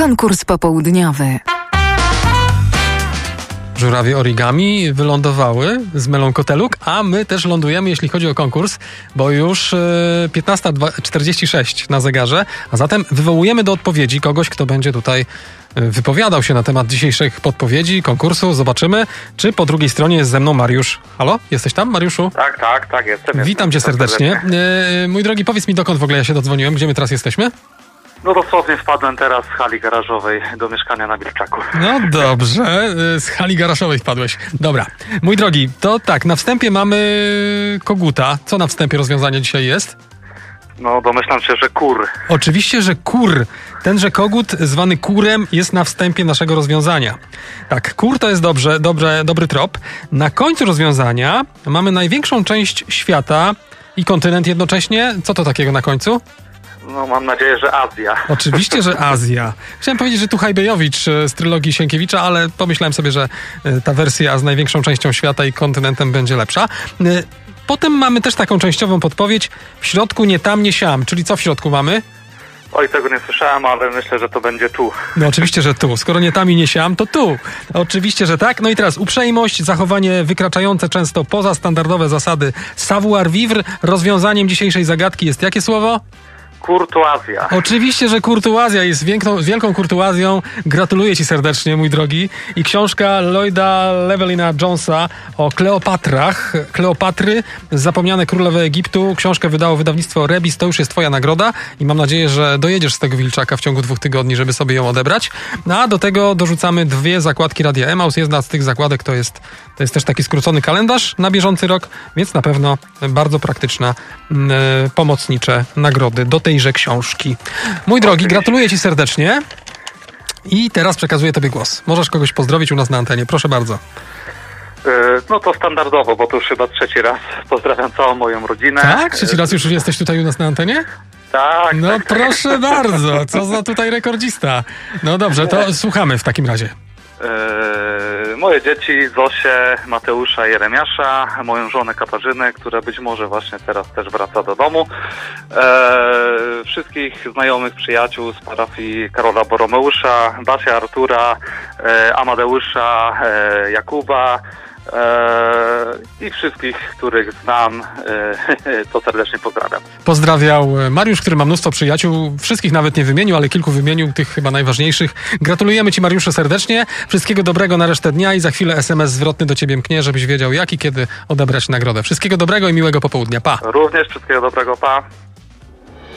Konkurs popołudniowy. Żurawie origami wylądowały z Melon Koteluk, a my też lądujemy, jeśli chodzi o konkurs, bo już 15:46 na zegarze, a zatem wywołujemy do odpowiedzi kogoś, kto będzie tutaj wypowiadał się na temat dzisiejszych podpowiedzi, konkursu. Zobaczymy, czy po drugiej stronie jest ze mną Mariusz. Halo? Jesteś tam, Mariuszu? Tak, jestem. Witam cię serdecznie. Mój drogi, powiedz mi, dokąd w ogóle ja się dodzwoniłem? Gdzie my teraz jesteśmy? No dosłownie wpadłem teraz z hali garażowej do mieszkania na Wilczaku. No dobrze, z hali garażowej wpadłeś. Dobra, mój drogi, to tak, na wstępie mamy koguta. Co na wstępie rozwiązanie dzisiaj jest? No domyślam się, że kur. Oczywiście, że kur. Tenże kogut zwany kurem jest na wstępie naszego rozwiązania. Tak, kur to jest dobry trop. Na końcu rozwiązania mamy największą część świata i kontynent jednocześnie. Co to takiego na końcu? No mam nadzieję, że Azja. Oczywiście, że Azja. Chciałem powiedzieć, że Tuchajbejowicz z trylogii Sienkiewicza, ale pomyślałem sobie, że ta wersja z największą częścią świata i kontynentem będzie lepsza. Potem mamy też taką częściową podpowiedź. W środku nie tam, nie siam. Czyli co w środku mamy? Oj, tego nie słyszałem, ale myślę, że to będzie tu. No oczywiście, że tu. Skoro nie tam i nie siam, to tu. Oczywiście, że tak. No i teraz uprzejmość, zachowanie wykraczające często poza standardowe zasady savoir vivre. Rozwiązaniem dzisiejszej zagadki jest jakie słowo? Kurtuazja. Oczywiście, że kurtuazja jest wielką kurtuazją. Gratuluję ci serdecznie, mój drogi. I książka Lloyda Llewellyna Jonesa o Kleopatry, zapomniane królowe Egiptu. Książkę wydało wydawnictwo Rebis. To już jest twoja nagroda i mam nadzieję, że dojedziesz z tego Wilczaka w ciągu 2 tygodni, żeby sobie ją odebrać. No a do tego dorzucamy 2 zakładki Radia Emaus. Jedna z tych zakładek to jest też taki skrócony kalendarz na bieżący rok, więc na pewno bardzo praktyczne, pomocnicze nagrody do tejże książki. Mój drogi, gratuluję ci serdecznie i teraz przekazuję tobie głos. Możesz kogoś pozdrowić u nas na antenie, proszę bardzo. No to standardowo, bo to już chyba 3. raz. Pozdrawiam całą moją rodzinę. Tak? 3. raz już jesteś tutaj u nas na antenie? Tak. No tak, proszę bardzo, co za tutaj rekordzista. No dobrze, to słuchamy w takim razie. Moje dzieci, Zosię, Mateusza, Jeremiasza, moją żonę Katarzynę, która być może właśnie teraz też wraca do domu. Wszystkich znajomych, przyjaciół z parafii Karola Boromeusza, Basia, Artura, Amadeusza, Jakuba i wszystkich, których znam, to serdecznie pozdrawiam. Pozdrawiał Mariusz, który ma mnóstwo przyjaciół. Wszystkich nawet nie wymienił, ale kilku wymienił, tych chyba najważniejszych. Gratulujemy ci, Mariuszu, serdecznie. Wszystkiego dobrego na resztę dnia i za chwilę SMS zwrotny do ciebie mknie, żebyś wiedział jak i kiedy odebrać nagrodę. Wszystkiego dobrego i miłego popołudnia. Pa! Również wszystkiego dobrego, pa!